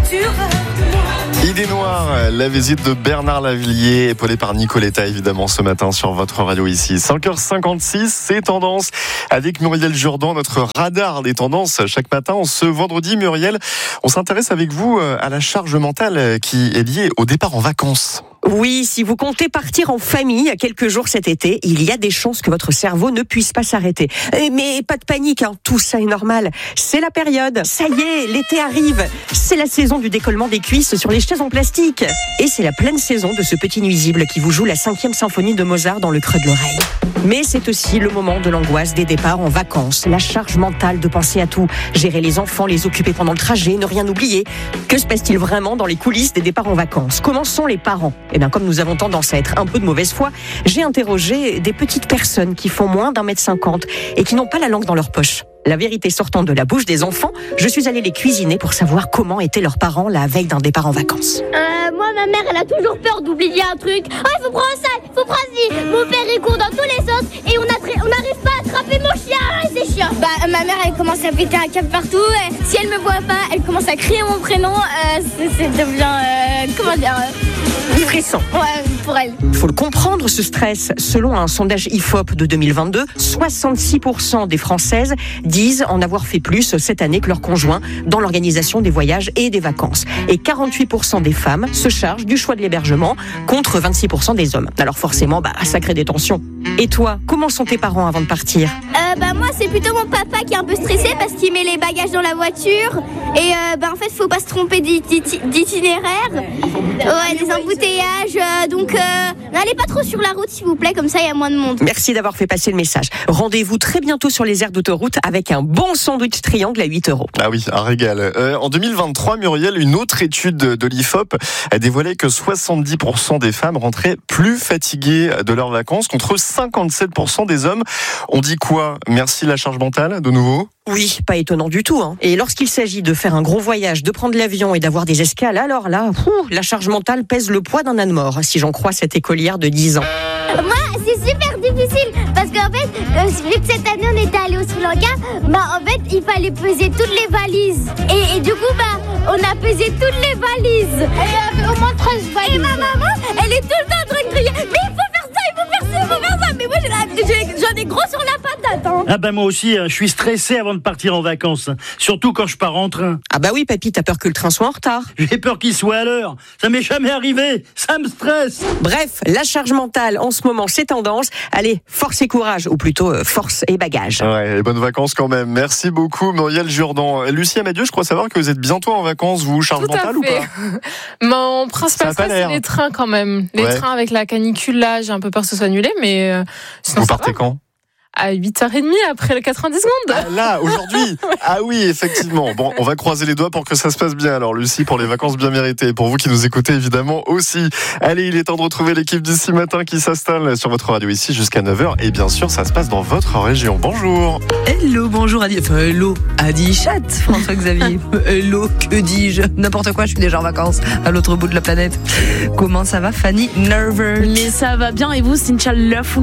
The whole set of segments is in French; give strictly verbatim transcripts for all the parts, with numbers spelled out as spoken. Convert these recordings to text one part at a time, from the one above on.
tu rêves. Idée noire, la visite de Bernard Lavilliers, épaulé par Nicoletta évidemment ce matin sur votre radio ici. cinq heures cinquante-six, c'est Tendance avec Muriel Jourdan, notre radar des tendances chaque matin. Ce vendredi, Muriel, on s'intéresse avec vous à la charge mentale qui est liée au départ en vacances. Oui, si vous comptez partir en famille quelques jours cet été, il y a des chances que votre cerveau ne puisse pas s'arrêter. Mais pas de panique, hein, tout ça est normal. C'est la période. Ça y est, l'été arrive. C'est la saison du décollement des cuisses sur les chaises en plastique. Et c'est la pleine saison de ce petit nuisible qui vous joue la cinquième symphonie de Mozart dans le creux de l'oreille. Mais c'est aussi le moment de l'angoisse des départs en vacances, la charge mentale de penser à tout, gérer les enfants, les occuper pendant le trajet, ne rien oublier. Que se passe-t-il vraiment dans les coulisses des départs en vacances ? Comment sont les parents ? Eh bien, comme nous avons tendance à être un peu de mauvaise foi, j'ai interrogé des petites personnes qui font moins d'un mètre cinquante et qui n'ont pas la langue dans leur poche. La vérité sortant de la bouche des enfants, je suis allée les cuisiner pour savoir comment étaient leurs parents la veille d'un départ en vacances. Euh, moi, ma mère, elle a toujours peur d'oublier un truc. Oh, il faut prendre ça, il faut prendre ci. Mon père, il court dans tous les sens et on n'arrive pas à attraper mon chien. C'est chiant. Bah, ma mère, elle commence à péter un câble partout. Et si elle me voit pas, elle commence à crier mon prénom. Euh, c'est, c'est devient, euh, comment dire euh... frisson. Ouais, pour elle. Il faut le comprendre, ce stress. Selon un sondage I F O P de deux mille vingt-deux, soixante-six pour cent des Françaises disent en avoir fait plus cette année que leur conjoint dans l'organisation des voyages et des vacances. Et quarante-huit pour cent des femmes se chargent du choix de l'hébergement contre vingt-six pour cent des hommes. Alors forcément, bah, ça crée des tensions. Et toi, comment sont tes parents avant de partir ? euh, bah, Moi, c'est plutôt mon papa qui est un peu stressé parce qu'il met les bagages dans la voiture. Et euh, bah, en fait, il ne faut pas se tromper d'itinéraire. Ouais, des embouteillages. Euh, donc, euh, n'allez pas trop sur la route, s'il vous plaît, comme ça, il y a moins de monde. Merci d'avoir fait passer le message. Rendez-vous très bientôt sur les aires d'autoroute avec un bon sandwich triangle à huit euros. Ah oui, un régal. Euh, en deux mille vingt-trois, Muriel, une autre étude de l'I F O P a dévoilé que soixante-dix pour cent des femmes rentraient plus fatiguées de leurs vacances contre cinquante-sept pour cent des hommes. On dit quoi ? Merci la charge mentale, de nouveau ? Oui, pas étonnant du tout. Hein. Et lorsqu'il s'agit de faire un gros voyage, de prendre l'avion et d'avoir des escales, alors là, pff, la charge mentale pèse le poids d'un âne mort, si j'en crois cette écolière de dix ans. Moi, c'est super difficile parce qu'en fait, euh, vu que cette année on était allé au Sri Lanka, bah en fait, il fallait peser toutes les valises. Et, et du coup, bah, on a pesé toutes les valises. Et euh, au moins treize valises. Et ma maman, elle est tout le temps en train de crier. Mais il faut faire ça, il faut faire ça, il faut faire ça. Mais moi, j'ai la, j'ai, j'en ai gros sur la patate. Hein. Ah bah moi aussi, hein, je suis stressé avant de partir en vacances. Surtout quand je pars en train. Ah bah oui, papy, t'as peur que le train soit en retard. J'ai peur qu'il soit à l'heure. Ça m'est jamais arrivé. Ça me stresse. Bref, la charge mentale en ce moment, c'est tendance. Allez, force et courage, ou plutôt euh, force et bagage. Ouais, et bonnes vacances quand même. Merci beaucoup, Muriel Jourdan. Lucie Amadieu, je crois savoir que vous êtes bientôt en vacances, vous, charge Tout mentale ou pas ? Mon principal stress, c'est les trains quand même. Les ouais. trains avec la canicule, là, j'ai un peu peur que ce soit annulé, mais euh, sinon, vous ça partez va. Quand ? À huit heures trente après le quatre-vingt-dix secondes. Ah là, aujourd'hui. Ah oui, effectivement. Bon, on va croiser les doigts pour que ça se passe bien. Alors, Lucie, pour les vacances bien méritées. Pour vous qui nous écoutez, évidemment, aussi. Allez, il est temps de retrouver l'équipe d'ici matin qui s'installe sur votre radio ici jusqu'à neuf heures. Et bien sûr, ça se passe dans votre région. Bonjour. Hello, bonjour Adi. Enfin, hello, Adi Chat, François-Xavier. Hello, que dis-je ? N'importe quoi, je suis déjà en vacances à l'autre bout de la planète. Comment ça va, Fanny Nerver ? Mais ça va bien, et vous, Cynthia Lafontaine ?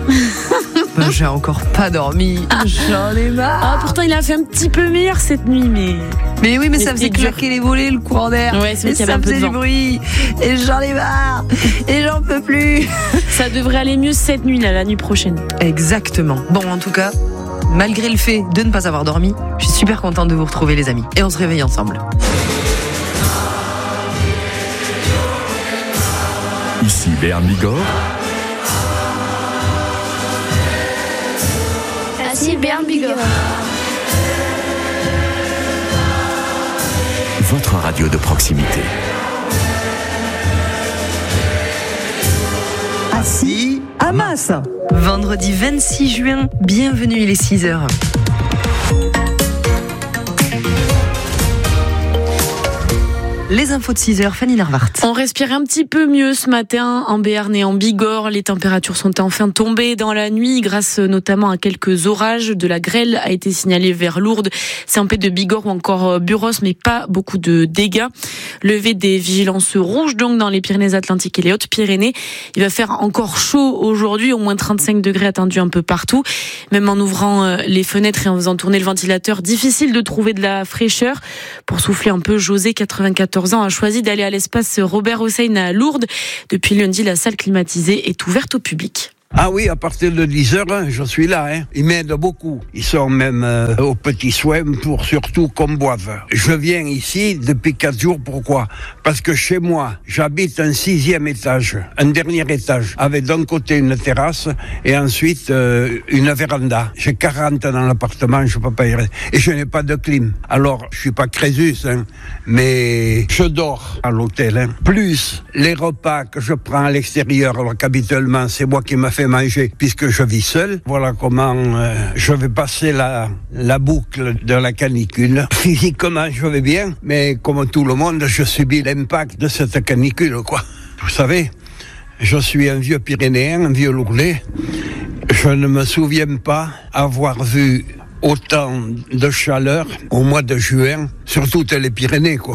Ben, j'ai encore pas dormi. J'en ai marre. Ah, pourtant, il a fait un petit peu meilleur cette nuit, mais. Mais oui, mais, mais ça faisait claquer les volets, le courant d'air. Ouais, c'est et ça faisait du bruit. Et j'en ai marre. Et j'en peux plus. Ça devrait aller mieux cette nuit, là, la nuit prochaine. Exactement. Bon, en tout cas, malgré le fait de ne pas avoir dormi, je suis super contente de vous retrouver, les amis. Et on se réveille ensemble. Ici Béarn Bigorre. Ici Béarn Bigorre. Votre radio de proximité. Assis à Masse. Vendredi vingt-six juin, bienvenue, il est six heures. Les infos de six heures, Fanny Narvart. On respire un petit peu mieux ce matin en Béarn et en Bigorre. Les températures sont enfin tombées dans la nuit grâce notamment à quelques orages. De la grêle a été signalée vers Lourdes, Saint-Pé de Bigorre ou encore Buros, mais pas beaucoup de dégâts. Levée des vigilances rouges donc dans les Pyrénées-Atlantiques et les Hautes-Pyrénées. Il va faire encore chaud aujourd'hui, au moins trente-cinq degrés attendus un peu partout. Même en ouvrant les fenêtres et en faisant tourner le ventilateur, difficile de trouver de la fraîcheur. Pour souffler un peu, José, quatre-vingt-quatorze ans, a choisi d'aller à l'espace Robert Hossein à Lourdes. Depuis lundi, la salle climatisée est ouverte au public. Ah oui, à partir de dix heures, hein, je suis là. Hein. Ils m'aident beaucoup. Ils sont même euh, aux petits soins pour surtout qu'on boive. Je viens ici depuis quatre jours. Pourquoi ? Parce que chez moi, j'habite un sixième étage, un dernier étage, avec d'un côté une terrasse et ensuite euh, une véranda. J'ai quarante dans l'appartement, je peux pas y rester. Et je n'ai pas de clim. Alors, je suis pas Crésus, hein, mais je dors à l'hôtel. Hein. Plus les repas que je prends à l'extérieur, alors qu'habituellement, c'est moi qui me fais manger puisque je vis seul. Voilà comment euh, je vais passer la, la boucle de la canicule. Physiquement, je vais bien, mais comme tout le monde, je subis l'impact de cette canicule, quoi. Vous savez, je suis un vieux Pyrénéen, un vieux Lourdelais. Je ne me souviens pas avoir vu autant de chaleur au mois de juin, sur toutes les Pyrénées, quoi.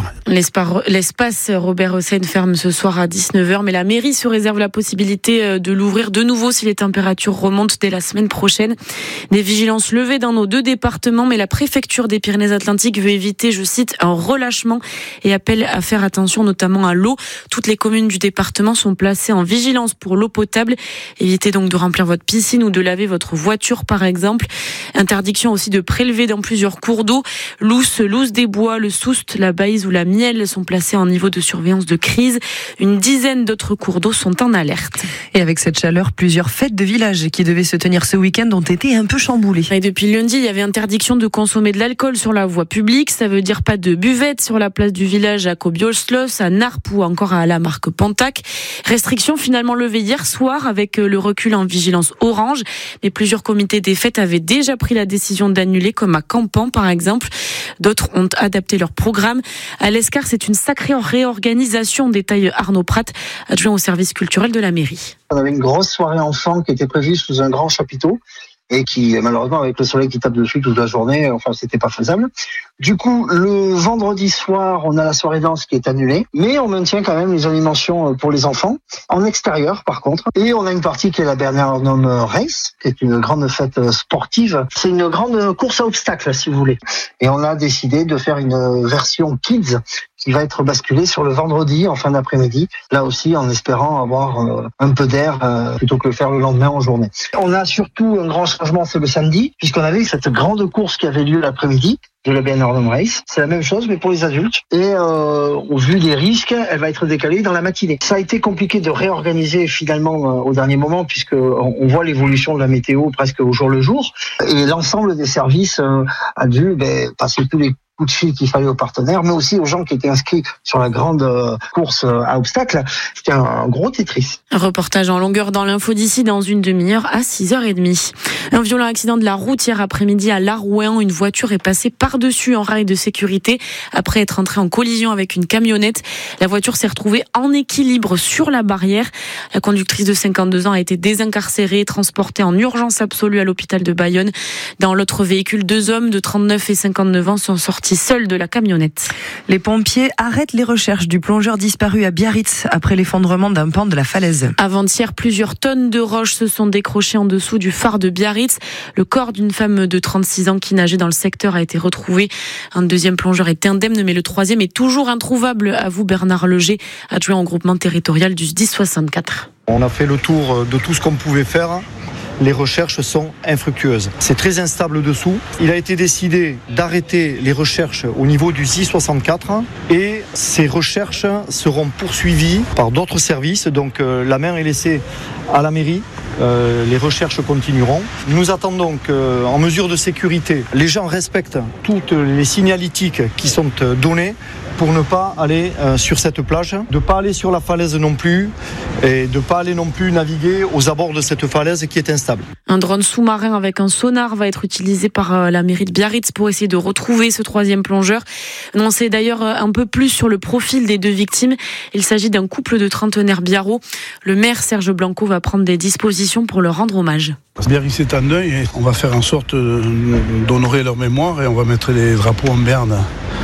L'espace Robert Hossein ferme ce soir à dix-neuf heures, mais la mairie se réserve la possibilité de l'ouvrir de nouveau si les températures remontent dès la semaine prochaine. Des vigilances levées dans nos deux départements, mais la préfecture des Pyrénées-Atlantiques veut éviter, je cite, un relâchement et appelle à faire attention notamment à l'eau. Toutes les communes du département sont placées en vigilance pour l'eau potable. Évitez donc de remplir votre piscine ou de laver votre voiture, par exemple. Interdiction aussi de prélever dans plusieurs cours d'eau. L'Ousse, l'Ousse des Bois, le Soust, la Baïse ou la Mielle sont placés en niveau de surveillance de crise. Une dizaine d'autres cours d'eau sont en alerte. Et avec cette chaleur, plusieurs fêtes de village qui devaient se tenir ce week-end ont été un peu chamboulées. Et depuis lundi, il y avait interdiction de consommer de l'alcool sur la voie publique. Ça veut dire pas de buvette sur la place du village à Kobiolslos, à Narp ou encore à la marque Pontac. Restriction finalement levée hier soir avec le recul en vigilance orange. Mais plusieurs comités des fêtes avaient déjà pris la décision d'annuler, comme à Campan par exemple. D'autres ont adapté leur programme. À l'Escar, c'est une sacrée réorganisation, détaille Arnaud Pratt, adjoint au service culturel de la mairie. On avait une grosse soirée enfant qui était prévue sous un grand chapiteau et qui, malheureusement, avec le soleil qui tape dessus toute la journée, enfin, c'était pas faisable. Du coup, le vendredi soir, on a la soirée danse qui est annulée, mais on maintient quand même les animations pour les enfants, en extérieur par contre. Et on a une partie qui est la Bernard-Arnault Race, qui est une grande fête sportive. C'est une grande course à obstacles, si vous voulez. Et on a décidé de faire une version kids qui va être basculée sur le vendredi en fin d'après-midi, là aussi en espérant avoir euh, un peu d'air euh, plutôt que le faire le lendemain en journée. On a surtout un grand changement, c'est le samedi, puisqu'on avait cette grande course qui avait lieu l'après-midi de la Bernard-Arnault Race. C'est la même chose, mais pour les adultes. Et euh, au vu des risques, elle va être décalée dans la matinée. Ça a été compliqué de réorganiser finalement euh, au dernier moment, puisque on voit l'évolution de la météo presque au jour le jour. Et l'ensemble des services euh, a dû ben, passer tous les coup de fil qu'il fallait aux partenaires, mais aussi aux gens qui étaient inscrits sur la grande euh, course euh, à obstacles. C'était un, un gros Tetris. Un reportage en longueur dans l'info d'ici dans une demi-heure à six heures trente. Un violent accident de la route hier après-midi à Larouën. Une voiture est passée par-dessus en rail de sécurité après être entrée en collision avec une camionnette. La voiture s'est retrouvée en équilibre sur la barrière. La conductrice de cinquante-deux ans a été désincarcérée, transportée en urgence absolue à l'hôpital de Bayonne. Dans l'autre véhicule, deux hommes de trente-neuf et cinquante-neuf ans sont sortis seuls de la camionnette. Les pompiers arrêtent les recherches du plongeur disparu à Biarritz après l'effondrement d'un pan de la falaise. Avant-hier, plusieurs tonnes de roches se sont décrochées en dessous du phare de Biarritz. Le corps d'une femme de trente-six ans qui nageait dans le secteur a été retrouvé. Un deuxième plongeur est indemne, mais le troisième est toujours introuvable, avoue Bernard Leger, adjoint au groupement territorial du S D I S soixante-quatre. On a fait le tour de tout ce qu'on pouvait faire. Les recherches sont infructueuses. C'est très instable dessous. Il a été décidé d'arrêter les recherches au niveau du S D I S soixante-quatre et ces recherches seront poursuivies par d'autres services. Donc euh, la main est laissée à la mairie. Euh, les recherches continueront. Nous attendons qu'en mesure de sécurité, les gens respectent toutes les signalétiques qui sont données pour ne pas aller euh, sur cette plage, de ne pas aller sur la falaise non plus et de ne pas aller non plus naviguer aux abords de cette falaise qui est instable. Un drone sous-marin avec un sonar va être utilisé par euh, la mairie de Biarritz pour essayer de retrouver ce troisième plongeur. On sait d'ailleurs un peu plus sur le profil des deux victimes. Il s'agit d'un couple de trentenaires biarros. Le maire Serge Blanco va prendre des dispositions pour leur rendre hommage. Biarritz est en deuil et on va faire en sorte d'honorer leur mémoire et on va mettre les drapeaux en berne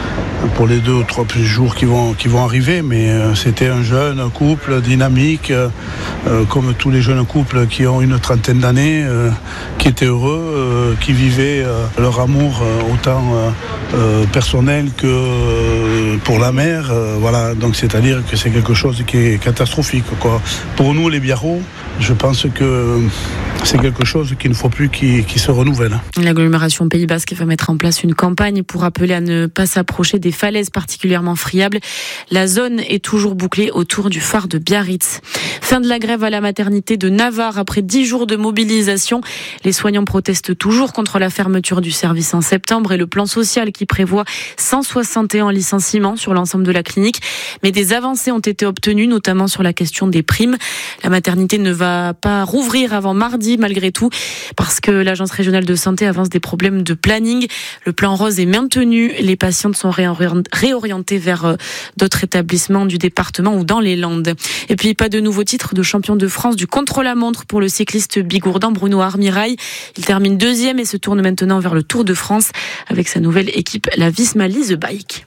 pour les deux ou trois jours qui vont, qui vont arriver, mais euh, c'était un jeune couple dynamique, euh, euh, comme tous les jeunes couples qui ont une trentaine d'années, euh, qui étaient heureux, euh, qui vivaient euh, leur amour euh, autant euh, euh, personnel que euh, pour la mère. Euh, voilà, donc c'est-à-dire que c'est quelque chose qui est catastrophique, quoi. Pour nous, les Biarros, je pense que c'est quelque chose qu'il ne faut plus qui, qui se renouvelle. L'agglomération Pays Basque va mettre en place une campagne pour appeler à ne pas s'approcher des falaises particulièrement friables. La zone est toujours bouclée autour du phare de Biarritz. Fin de la grève à la maternité de Navarre après dix jours de mobilisation. Les soignants protestent toujours contre la fermeture du service en septembre et le plan social qui prévoit cent soixante et un licenciements sur l'ensemble de la clinique. Mais des avancées ont été obtenues, notamment sur la question des primes. La maternité ne va pas rouvrir avant mardi malgré tout, parce que l'Agence régionale de santé avance des problèmes de planning. Le plan rose est maintenu. Les patientes sont réorientées vers d'autres établissements du département ou dans les Landes. Et puis, pas de nouveau titre de champion de France du contre-la-montre pour le cycliste bigourdan Bruno Armirail. Il termine deuxième et se tourne maintenant vers le Tour de France avec sa nouvelle équipe, la Visma Lease Bike.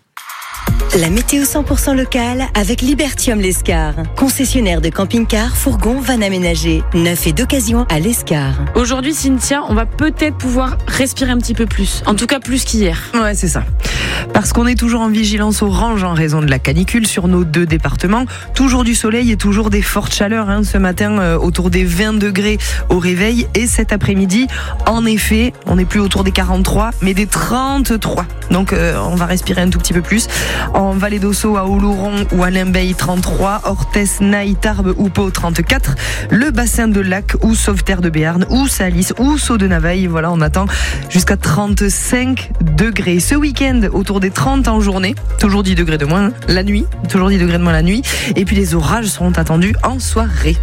La météo cent pour cent locale avec Libertium Lescar. Concessionnaire de camping-car, fourgons, van aménagés. Neuf et d'occasion à l'Escar. Aujourd'hui, Cynthia, on va peut-être pouvoir respirer un petit peu plus. En tout cas, plus qu'hier. Ouais, c'est ça. Parce qu'on est toujours en vigilance orange en raison de la canicule sur nos deux départements. Toujours du soleil et toujours des fortes chaleurs. Hein, ce matin, euh, autour des vingt degrés au réveil. Et cet après-midi, en effet, on n'est plus autour des quarante-trois, mais des trente-trois. Donc, euh, on va respirer un tout petit peu plus. En Vallée d'Ossau, à Oloron ou à Limbey, trente-trois, Orthès, Naï, Tarbes ou Pau, trente-quatre, le bassin de Lac ou Sauveterre de Béarn ou Salis ou Saut de Navaille, voilà, on attend jusqu'à trente-cinq degrés. Ce week-end, autour des trente en journée, toujours dix degrés de moins, hein, la nuit, toujours dix degrés de moins la nuit, et puis les orages seront attendus en soirée.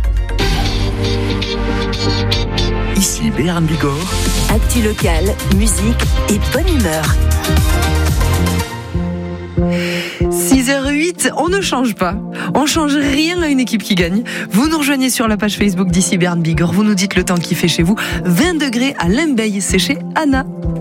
Ici Béarn Bigorre. Actu local, musique et bonne humeur. six heures huit, on ne change pas. On change rien à une équipe qui gagne. Vous nous rejoignez sur la page Facebook d'ici Béarn Bigorre. Vous nous dites le temps qu'il fait chez vous. vingt degrés à Limbey, c'est chez Anna.